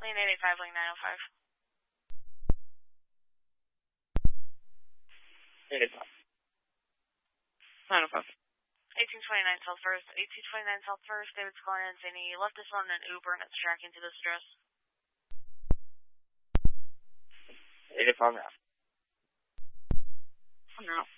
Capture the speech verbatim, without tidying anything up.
Lane eight eight five, lane nine oh five. eight eight five. nine oh five. eighteen twenty-nine South First. eighteen twenty-nine South First, David's calling in saying he left us on an Uber and it's tracking to this address. eight eight five now. No.